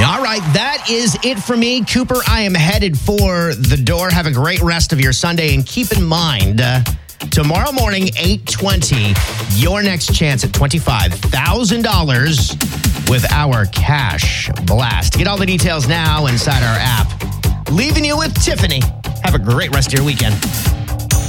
All right, that is it for me. Cooper, I am headed for the door. Have a great rest of your Sunday. And keep in mind, tomorrow morning, 8:20, your next chance at $25,000 with our Cash Blast. Get all the details now inside our app. Leaving you with Tiffany. Have a great rest of your weekend.